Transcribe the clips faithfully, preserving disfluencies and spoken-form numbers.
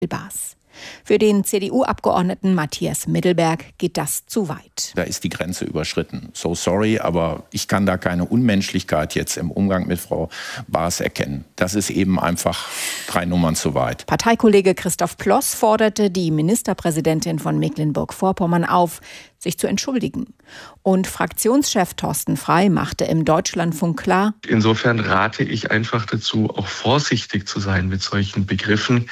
Bas. Für den C D U-Abgeordneten Matthias Middelberg geht das zu weit. Da ist die Grenze überschritten. So sorry, aber ich kann da keine Unmenschlichkeit jetzt im Umgang mit Frau Bas erkennen. Das ist eben einfach drei Nummern zu weit. Parteikollege Christoph Ploss forderte die Ministerpräsidentin von Mecklenburg-Vorpommern auf, sich zu entschuldigen. Und Fraktionschef Thorsten Frey machte im Deutschlandfunk klar: Insofern rate ich einfach dazu, auch vorsichtig zu sein mit solchen Begriffen.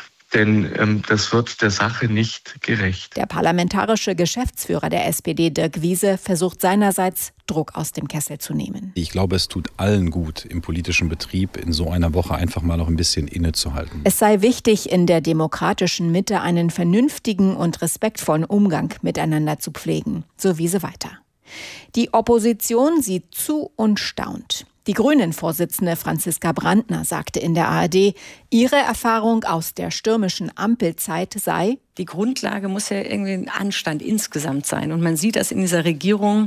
Denn ähm, das wird der Sache nicht gerecht. Der parlamentarische Geschäftsführer der S P D, Dirk Wiese, versucht seinerseits, Druck aus dem Kessel zu nehmen. Ich glaube, es tut allen gut, im politischen Betrieb in so einer Woche einfach mal noch ein bisschen innezuhalten. Es sei wichtig, in der demokratischen Mitte einen vernünftigen und respektvollen Umgang miteinander zu pflegen. So Wiese weiter. Die Opposition sieht zu und staunt. Die Grünen-Vorsitzende Franziska Brandner sagte in der A R D, ihre Erfahrung aus der stürmischen Ampelzeit sei: Die Grundlage muss ja irgendwie ein Anstand insgesamt sein. Und man sieht, dass in dieser Regierung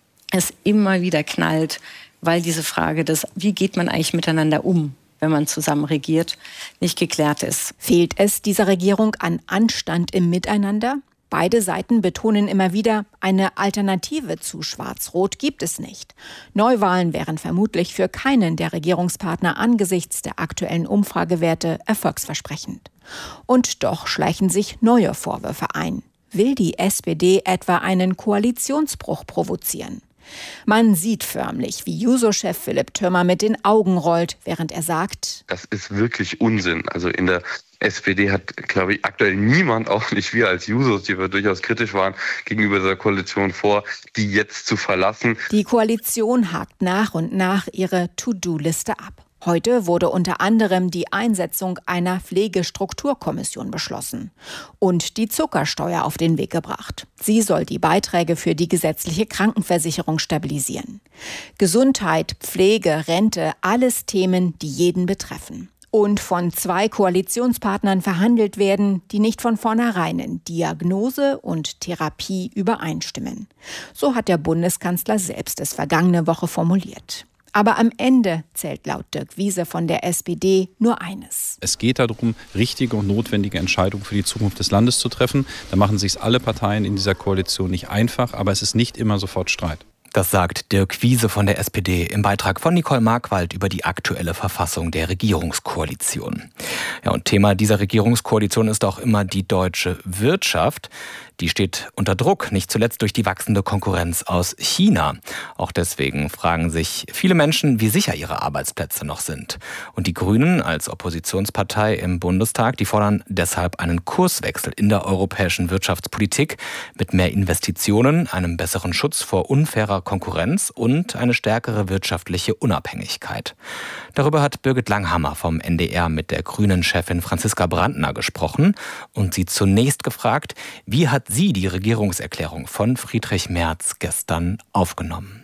es immer wieder knallt, weil diese Frage des, wie geht man eigentlich miteinander um, wenn man zusammen regiert, nicht geklärt ist. Fehlt es dieser Regierung an Anstand im Miteinander? Beide Seiten betonen immer wieder, eine Alternative zu Schwarz-Rot gibt es nicht. Neuwahlen wären vermutlich für keinen der Regierungspartner angesichts der aktuellen Umfragewerte erfolgsversprechend. Und doch schleichen sich neue Vorwürfe ein. Will die S P D etwa einen Koalitionsbruch provozieren? Man sieht förmlich, wie Juso-Chef Philipp Thürmer mit den Augen rollt, während er sagt: Das ist wirklich Unsinn. Also in der S P D hat, glaube ich, aktuell niemand, auch nicht wir als Jusos, die wir durchaus kritisch waren, gegenüber der Koalition vor, die jetzt zu verlassen. Die Koalition hakt nach und nach ihre To-Do-Liste ab. Heute wurde unter anderem die Einsetzung einer Pflegestrukturkommission beschlossen und die Zuckersteuer auf den Weg gebracht. Sie soll die Beiträge für die gesetzliche Krankenversicherung stabilisieren. Gesundheit, Pflege, Rente, alles Themen, die jeden betreffen. Und von zwei Koalitionspartnern verhandelt werden, die nicht von vornherein in Diagnose und Therapie übereinstimmen. So hat der Bundeskanzler selbst es vergangene Woche formuliert. Aber am Ende zählt laut Dirk Wiese von der S P D nur eines. Es geht darum, richtige und notwendige Entscheidungen für die Zukunft des Landes zu treffen. Da machen sich alle Parteien in dieser Koalition nicht einfach, aber es ist nicht immer sofort Streit. Das sagt Dirk Wiese von der S P D im Beitrag von Nicole Markwald über die aktuelle Verfassung der Regierungskoalition. Ja, und Thema dieser Regierungskoalition ist auch immer die deutsche Wirtschaft. Die steht unter Druck, nicht zuletzt durch die wachsende Konkurrenz aus China. Auch deswegen fragen sich viele Menschen, wie sicher ihre Arbeitsplätze noch sind. Und die Grünen als Oppositionspartei im Bundestag, die fordern deshalb einen Kurswechsel in der europäischen Wirtschaftspolitik mit mehr Investitionen, einem besseren Schutz vor unfairer Konkurrenz und eine stärkere wirtschaftliche Unabhängigkeit. Darüber hat Birgit Langhammer vom N D R mit der Grünen-Chefin Franziska Brandner gesprochen und sie zunächst gefragt, wie hat sie die Regierungserklärung von Friedrich Merz gestern aufgenommen?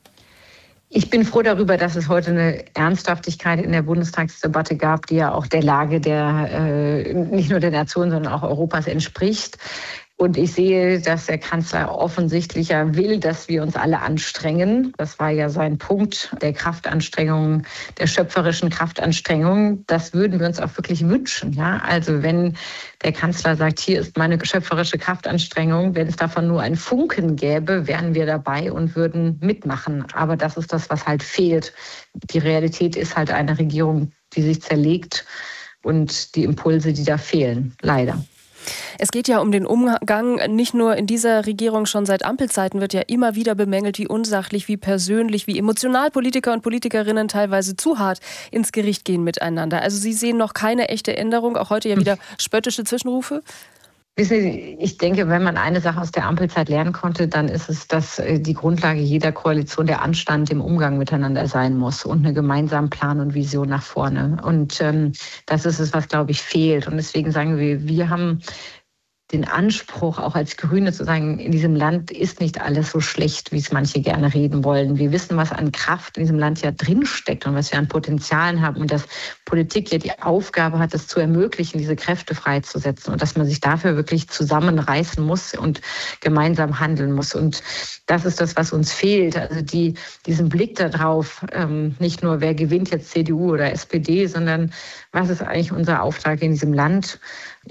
Ich bin froh darüber, dass es heute eine Ernsthaftigkeit in der Bundestagsdebatte gab, die ja auch der Lage der äh, nicht nur der Nation, sondern auch Europas entspricht. Und ich sehe, dass der Kanzler offensichtlich ja will, dass wir uns alle anstrengen. Das war ja sein Punkt der Kraftanstrengung, der schöpferischen Kraftanstrengung. Das würden wir uns auch wirklich wünschen. Ja? Also wenn der Kanzler sagt, hier ist meine schöpferische Kraftanstrengung, wenn es davon nur einen Funken gäbe, wären wir dabei und würden mitmachen. Aber das ist das, was halt fehlt. Die Realität ist halt eine Regierung, die sich zerlegt und die Impulse, die da fehlen, leider. Es geht ja um den Umgang, nicht nur in dieser Regierung, schon seit Ampelzeiten wird ja immer wieder bemängelt, wie unsachlich, wie persönlich, wie emotional Politiker und Politikerinnen teilweise zu hart ins Gericht gehen miteinander. Also Sie sehen noch keine echte Änderung, auch heute ja wieder spöttische Zwischenrufe? Wissen Sie, ich denke, wenn man eine Sache aus der Ampelzeit lernen konnte, dann ist es, dass die Grundlage jeder Koalition der Anstand im Umgang miteinander sein muss und eine gemeinsame Plan und Vision nach vorne. Und ähm, das ist es, was, glaube ich, fehlt. Und deswegen sagen wir, wir haben den Anspruch, auch als Grüne zu sagen, in diesem Land ist nicht alles so schlecht, wie es manche gerne reden wollen. Wir wissen, was an Kraft in diesem Land ja drinsteckt und was wir an Potenzialen haben und dass Politik ja die Aufgabe hat, es zu ermöglichen, diese Kräfte freizusetzen und dass man sich dafür wirklich zusammenreißen muss und gemeinsam handeln muss. Und das ist das, was uns fehlt. Also die, diesen Blick darauf, ähm, nicht nur, wer gewinnt jetzt C D U oder S P D, sondern was ist eigentlich unser Auftrag in diesem Land?